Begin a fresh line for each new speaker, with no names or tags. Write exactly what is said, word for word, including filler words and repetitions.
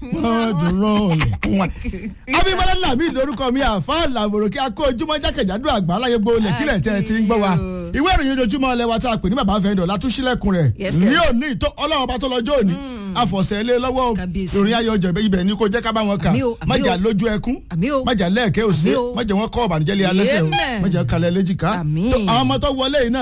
abimọlá làmì lórúkọ mi àfa làbòrò kí a kó ojúmọ́ jákèjádò àgbà aláyé gbólẹ̀ kílẹ̀ tẹ́ ẹ ti ń gbọ́ wa ìwé ìròyìn ojoojúmọ́ lẹ́wà tá a pè ní bàbá fẹ́ndọ̀ látúnṣílẹ̀kùn rẹ̀ ní òní tó ọlọ́run bá tó lọ́jọ́ òní àfọ̀sẹ̀ lé lọ́wọ́ ìròyìn ayọ̀ ọjọ́ ibẹ̀ ni kò jẹ́ ká bá wọn kà májà lójú ẹkún májà lẹ́ẹ̀kẹ́ òsì májà wọn kọ́ ọ̀bànújẹ́ lé alẹ́sẹ̀ o májà kalẹ̀ léjìká àwọn ọmọ tó wọlé yìí náà